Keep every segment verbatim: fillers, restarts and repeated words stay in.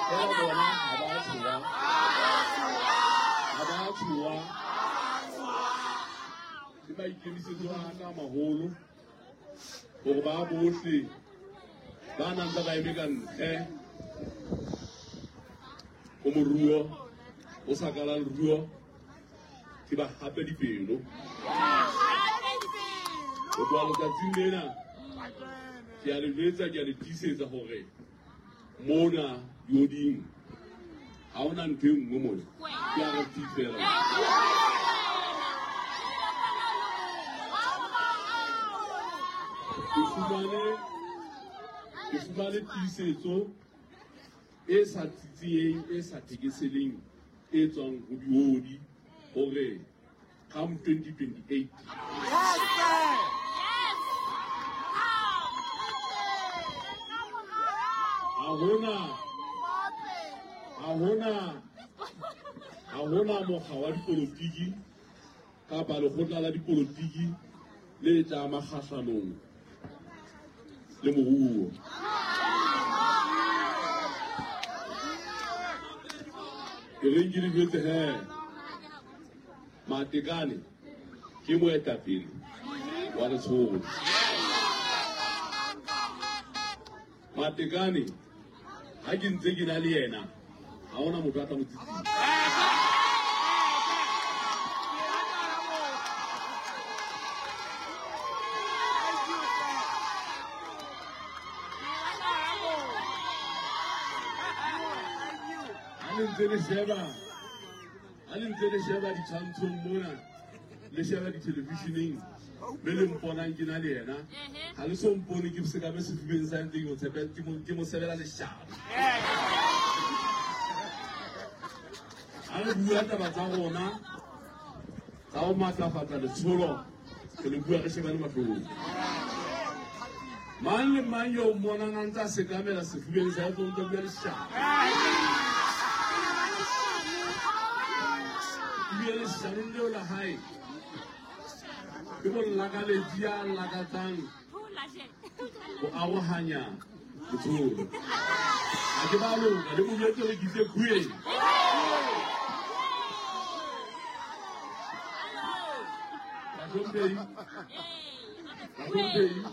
Fela bona ha ba tshuwa. Ha ba tshuwa. Ke ba ikemisetso a ka maholo hore ba bohle ba nang ba eme ka ntle o moruo o sa kala leruo ke ba hape dipelo o tloha letsatsing lena ke a le jwetsa ke a le tiisetsa hore mona yoding ha ona ntho e nngwe mona ke a re fela ke fumane tiisetso e sa tsitsiyeng e sa thekeseleng e tswang ho diodi hore come twenty twenty-eight ha hona ha hona ha hona mokga wa dipolotiki kapa lekgotla la dipolotiki le tla makgahlanong le moruo ke reng ke dibetse he Matekane ke moetapele wa letsholo Matekane ha ke ntse ke na le yena ha ona motho a tla mo tsitsisa ntse le sheba a le ntse le sheba ditshwantshong mona le sheba ditelevisheneng le le mponang ke na le yena ha le so mpone ke sekame sefubeng sa ntse ke mo sebela leshaba ha re bua taba tsa rona tsa ho matlafatsa letsholo ke le bua re sheba le mahlong mang le mang yo mmonang a ntse a sekamela sefubeng sa ntse o bua leshaba le shanong leo la hae ke bo lakaledi ya lakatsang ho arohanya letsholo ha ke ba loka le boletse re kitse khueng bahlomphehi bahlomphehi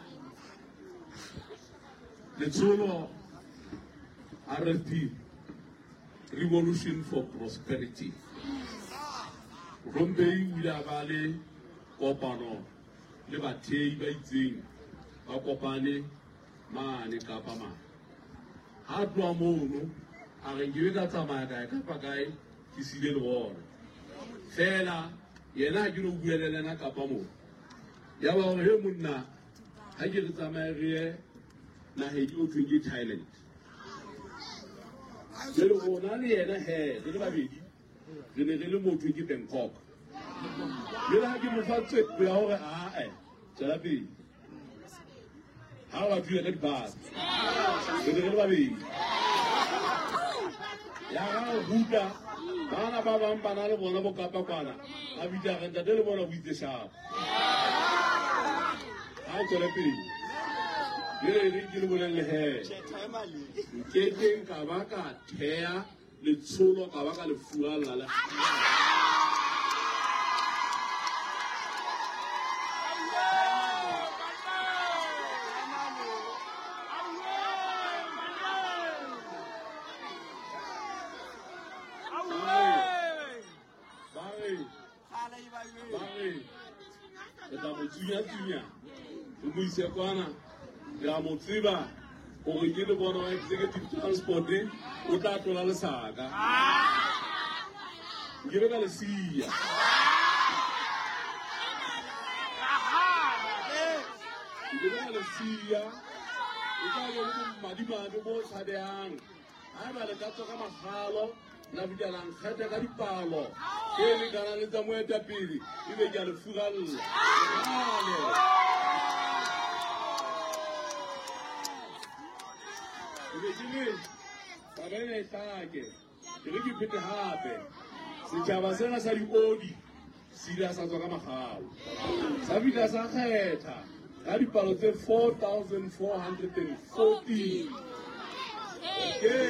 letsholo R F P Revolution for Prosperity Rombeyi o ile a ba le kopano le bathehi ba itseng ba kopane mane Kapa mane ha tloha mono a re ke be ka tsamaya kae kapa kae ke sile le bona fela yena ha ke no bua le lena Kapa mo ya ba hore he monna ha ke re tsamaye re ye naheng o thweng ke Thailand le rona le yena he re le babedi re ne re le motho ke Bangkok le ha ke mo fa tshepo ya hore a eh tsela pele ha wa dula ka dibase re ne re le babedi ya ga huta bana ba bang bana le bona bo Kapa kwana a bitsa re ntate le bona o itse sharp ha tsela pele le re ke le bolelle he ke teng ka ba ka thea letsholo ka ba ka le fualla la Eta mo tsunya tsunya mo ise kwana ya mo tsiba hore ke le bona wa executive transport o tla tlola le saka ke be ka le sia ke be ka le sia o tla go le madimane mo tshadehang ha ba le ka tsoka magalo la bidalang khata ka dipalo ke le kana le tsa moetapele e be ke le furalla ba bene take ke re ke phete hape setjhaba sena sa diodi sila sa tswa ka magao sa bidla sa kgetha ka dipalo tse four thousand four hundred fourteen